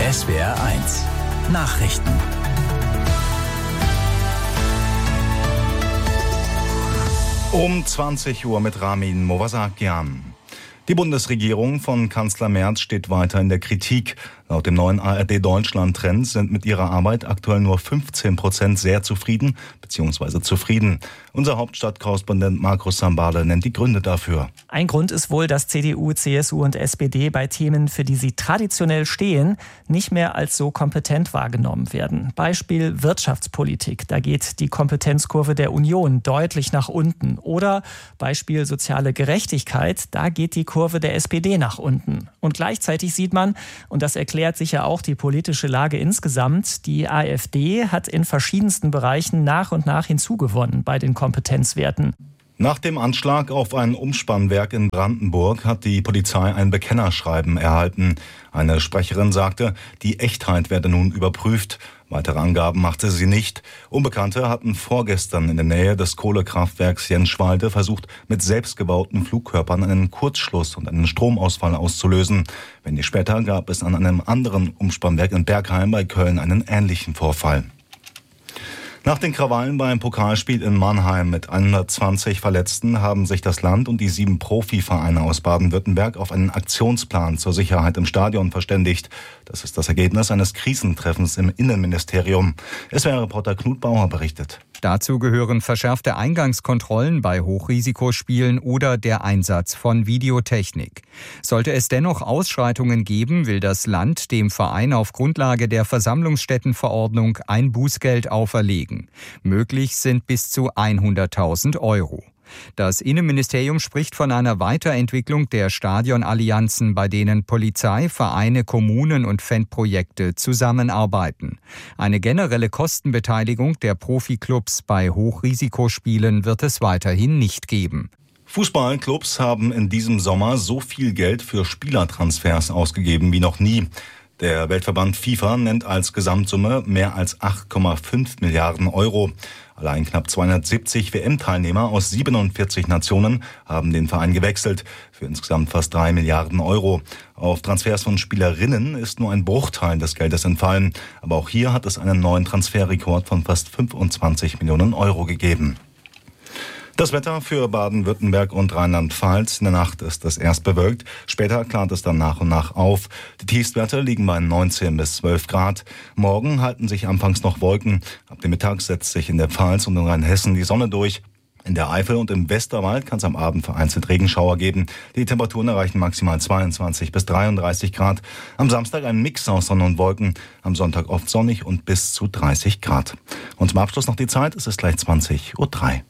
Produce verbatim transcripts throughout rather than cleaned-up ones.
S W R eins Nachrichten. Um zwanzig Uhr mit Ramin Movasakian. Die Bundesregierung von Kanzler Merz steht weiter in der Kritik. Laut dem neuen A R D-Deutschland-Trend sind mit ihrer Arbeit aktuell nur fünfzehn Prozent sehr zufrieden bzw. zufrieden. Unser Hauptstadtkorrespondent Markus Sambale nennt die Gründe dafür. Ein Grund ist wohl, dass C D U, C S U und S P D bei Themen, für die sie traditionell stehen, nicht mehr als so kompetent wahrgenommen werden. Beispiel Wirtschaftspolitik. Da geht die Kompetenzkurve der Union deutlich nach unten. Oder Beispiel soziale Gerechtigkeit. Da geht die Kurve der S P D nach unten. Und gleichzeitig sieht man, und das erklärt sicher auch die politische Lage insgesamt, die AfD hat in verschiedensten Bereichen nach und nach hinzugewonnen bei den Kompetenzwerten. Nach dem Anschlag auf ein Umspannwerk in Brandenburg hat die Polizei ein Bekennerschreiben erhalten. Eine Sprecherin sagte, die Echtheit werde nun überprüft. Weitere Angaben machte sie nicht. Unbekannte hatten vorgestern in der Nähe des Kohlekraftwerks Jenschwalde versucht, mit selbstgebauten Flugkörpern einen Kurzschluss und einen Stromausfall auszulösen. Wenig später gab es an einem anderen Umspannwerk in Bergheim bei Köln einen ähnlichen Vorfall. Nach den Krawallen beim Pokalspiel in Mannheim mit hundertzwanzig Verletzten haben sich das Land und die sieben Profivereine aus Baden-Württemberg auf einen Aktionsplan zur Sicherheit im Stadion verständigt. Das ist das Ergebnis eines Krisentreffens im Innenministerium. S W R-Reporter Knut Bauer berichtet. Dazu gehören verschärfte Eingangskontrollen bei Hochrisikospielen oder der Einsatz von Videotechnik. Sollte es dennoch Ausschreitungen geben, will das Land dem Verein auf Grundlage der Versammlungsstättenverordnung ein Bußgeld auferlegen. Möglich sind bis zu hunderttausend Euro. Das Innenministerium spricht von einer Weiterentwicklung der Stadionallianzen, bei denen Polizei, Vereine, Kommunen und Fanprojekte zusammenarbeiten. Eine generelle Kostenbeteiligung der Profiklubs bei Hochrisikospielen wird es weiterhin nicht geben. Fußballclubs haben in diesem Sommer so viel Geld für Spielertransfers ausgegeben wie noch nie. Der Weltverband FIFA nennt als Gesamtsumme mehr als acht Komma fünf Milliarden Euro. Allein knapp zweihundertsiebzig W M-Teilnehmer aus siebenundvierzig Nationen haben den Verein gewechselt, für insgesamt fast drei Milliarden Euro. Auf Transfers von Spielerinnen ist nur ein Bruchteil des Geldes entfallen. Aber auch hier hat es einen neuen Transferrekord von fast fünfundzwanzig Millionen Euro gegeben. Das Wetter für Baden-Württemberg und Rheinland-Pfalz. In der Nacht ist es erst bewölkt, später klart es dann nach und nach auf. Die Tiefstwerte liegen bei neunzehn bis zwölf Grad. Morgen halten sich anfangs noch Wolken. Ab dem Mittag setzt sich in der Pfalz und in Rheinhessen die Sonne durch. In der Eifel und im Westerwald kann es am Abend vereinzelt Regenschauer geben. Die Temperaturen erreichen maximal zweiundzwanzig bis dreiunddreißig Grad. Am Samstag ein Mix aus Sonne und Wolken. Am Sonntag oft sonnig und bis zu dreißig Grad. Und zum Abschluss noch die Zeit. Es ist gleich zwanzig Uhr drei.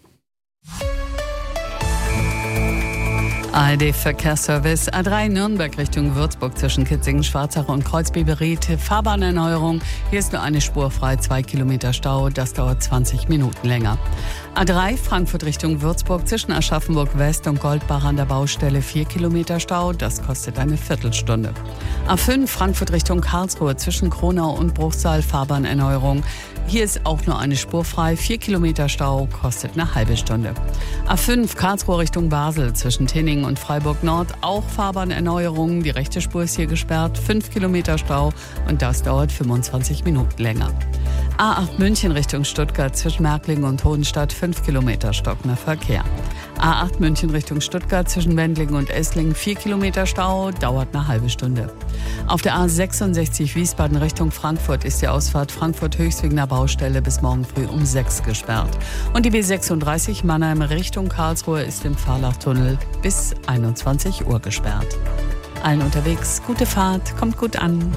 A R D-Verkehrsservice A drei Nürnberg Richtung Würzburg zwischen Kitzingen, Schwarzach und Kreuzbiberried. Fahrbahnerneuerung. Hier ist nur eine Spur frei, zwei Kilometer Stau. Das dauert zwanzig Minuten länger. A drei Frankfurt Richtung Würzburg zwischen Aschaffenburg West und Goldbach an der Baustelle. vier Kilometer Stau. Das kostet eine Viertelstunde. A fünf Frankfurt Richtung Karlsruhe zwischen Kronau und Bruchsal. Fahrbahnerneuerung. Hier ist auch nur eine Spur frei. vier Kilometer Stau kostet eine halbe Stunde. A fünf Karlsruhe Richtung Basel zwischen Tinning und Freiburg Nord. Auch Fahrbahnerneuerung. Die rechte Spur ist hier gesperrt. fünf Kilometer Stau und das dauert fünfundzwanzig Minuten länger. A acht München Richtung Stuttgart zwischen Märklingen und Hohenstadt. fünf Kilometer stockender Verkehr. A acht München Richtung Stuttgart zwischen Wendlingen und Esslingen. vier Kilometer Stau, dauert eine halbe Stunde. Auf der A sechsundsechzig Wiesbaden Richtung Frankfurt ist die Ausfahrt Frankfurt-Höchstwegener Baustelle bis morgen früh um sechs gesperrt. Und die B sechsunddreißig Mannheim Richtung Karlsruhe ist im Fahrlachtunnel bis einundzwanzig Uhr gesperrt. Allen unterwegs, gute Fahrt, kommt gut an.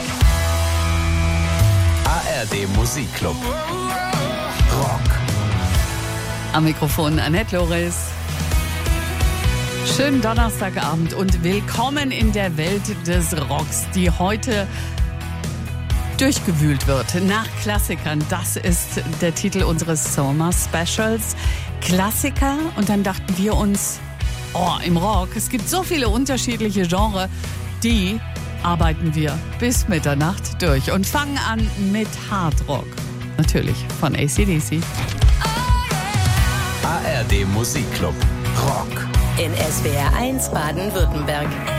A R D Musikclub. Rock. Am Mikrofon Annette Loris. Schönen Donnerstagabend und willkommen in der Welt des Rocks, die heute durchgewühlt wird nach Klassikern. Das ist der Titel unseres Summer Specials. Klassiker, und dann dachten wir uns, oh, im Rock, es gibt so viele unterschiedliche Genres, die arbeiten wir bis Mitternacht durch und fangen an mit Hard Rock. Natürlich von A C D C. A R D Musikclub. Rock. In S W R eins Baden-Württemberg.